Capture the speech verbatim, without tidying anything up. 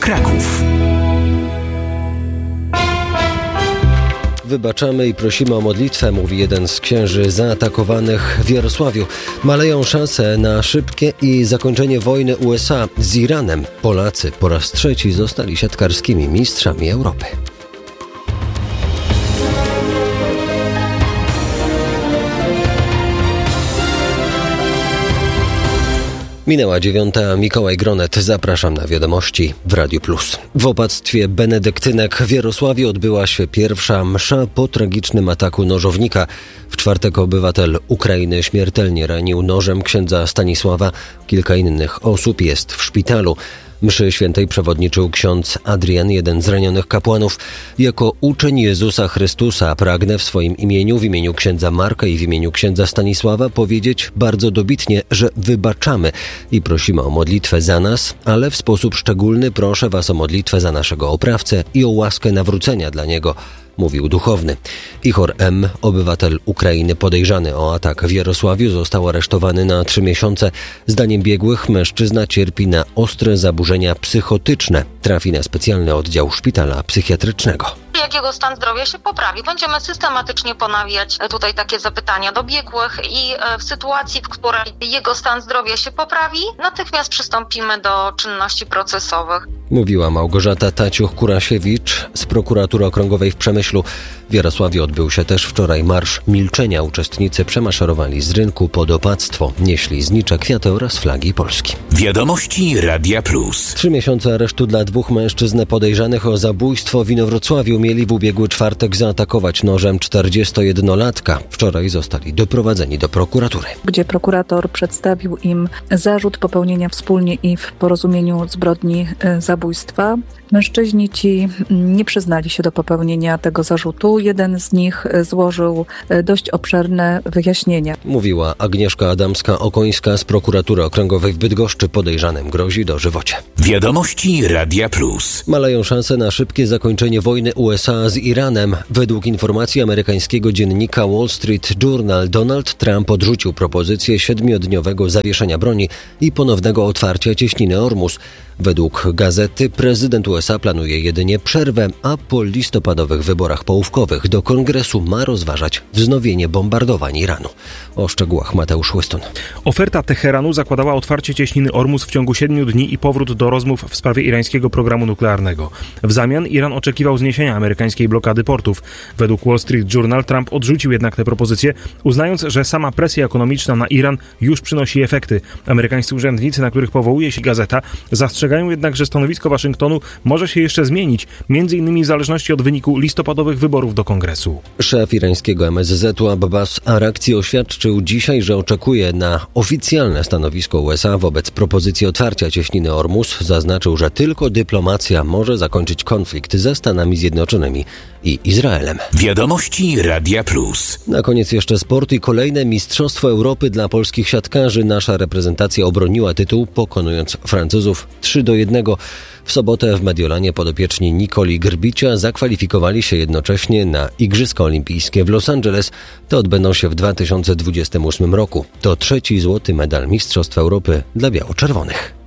Kraków. Wybaczamy i prosimy o modlitwę, mówi jeden z księży zaatakowanych w Jarosławiu. Maleją szanse na szybkie i zakończenie wojny U S A z Iranem. Polacy po raz trzeci zostali siatkarskimi mistrzami Europy. Minęła dziewiąta. Mikołaj Gronet. Zapraszam na wiadomości w Radiu Plus. W opactwie benedyktynek w Jarosławiu odbyła się pierwsza msza po tragicznym ataku nożownika. W czwartek obywatel Ukrainy śmiertelnie ranił nożem księdza Stanisława. Kilka innych osób jest w szpitalu. Mszy świętej przewodniczył ksiądz Adrian, jeden z ranionych kapłanów. Jako uczeń Jezusa Chrystusa pragnę w swoim imieniu, w imieniu księdza Marka i w imieniu księdza Stanisława powiedzieć bardzo dobitnie, że wybaczamy i prosimy o modlitwę za nas, ale w sposób szczególny proszę was o modlitwę za naszego oprawcę i o łaskę nawrócenia dla niego, mówił duchowny. Ihor M., obywatel Ukrainy podejrzany o atak w Jarosławiu, został aresztowany na trzy miesiące. Zdaniem biegłych mężczyzna cierpi na ostre zaburzenia psychotyczne. Trafi na specjalny oddział szpitala psychiatrycznego. Jak jego stan zdrowia się poprawi. Będziemy systematycznie ponawiać tutaj takie zapytania do biegłych i w sytuacji, w której jego stan zdrowia się poprawi, natychmiast przystąpimy do czynności procesowych. Mówiła Małgorzata Taciuch-Kurasiewicz z Prokuratury Okręgowej w Przemyślu. W Jarosławiu odbył się też wczoraj marsz milczenia. Uczestnicy przemaszerowali z rynku pod opactwo. Nieśli znicze, kwiaty oraz flagi Polski. Wiadomości Radia Plus. Trzy miesiące aresztu dla dwóch mężczyzn podejrzanych o zabójstwo w Inowrocławiu. Mieli w ubiegły czwartek zaatakować nożem czterdziestojednolatka. Wczoraj zostali doprowadzeni do prokuratury, gdzie prokurator przedstawił im zarzut popełnienia wspólnie i w porozumieniu zbrodni zabójstwa. Mężczyźni ci nie przyznali się do popełnienia tego zarzutu. Jeden z nich złożył dość obszerne wyjaśnienia. Mówiła Agnieszka Adamska-Okońska z Prokuratury Okręgowej w Bydgoszczy. Podejrzanym grozi dożywocie. Wiadomości Radia Plus. Maleją szanse na szybkie zakończenie wojny U S A z Iranem. Według informacji amerykańskiego dziennika Wall Street Journal Donald Trump odrzucił propozycję siedmiodniowego zawieszenia broni i ponownego otwarcia cieśniny Ormus. Według gazety prezydent U S A planuje jedynie przerwę, a po listopadowych wyborach połówkowych do Kongresu ma rozważać wznowienie bombardowań Iranu. O szczegółach Mateusz Łyston. Oferta Teheranu zakładała otwarcie cieśniny Ormus w ciągu siedmiu dni i powrót do rozmów w sprawie irańskiego programu nuklearnego. W zamian Iran oczekiwał zniesienia amerykańskiej blokady portów. Według Wall Street Journal Trump odrzucił jednak tę propozycję, uznając, że sama presja ekonomiczna na Iran już przynosi efekty. Amerykańscy urzędnicy, na których powołuje się gazeta, zastrzegają jednak, że stanowisko Waszyngtonu może się jeszcze zmienić, między innymi w zależności od wyniku listopadowych wyborów do Kongresu. Szef irańskiego M S Z-u Abbas Arakci oświadczył dzisiaj, że oczekuje na oficjalne stanowisko U S A wobec propozycji otwarcia cieśniny Ormus. Zaznaczył, że tylko dyplomacja może zakończyć konflikt ze Stanami Zjednoczonymi i Izraelem. Wiadomości Radia Plus. Na koniec jeszcze sport i kolejne Mistrzostwo Europy dla polskich siatkarzy. Nasza reprezentacja obroniła tytuł, pokonując Francuzów trzy do jednego. W sobotę w Mediolanie podopieczni Nikoli Grbicia zakwalifikowali się jednocześnie na Igrzyska Olimpijskie w Los Angeles. Te odbędą się w dwa tysiące dwudziestym ósmym roku. To trzeci złoty medal Mistrzostw Europy dla biało-czerwonych.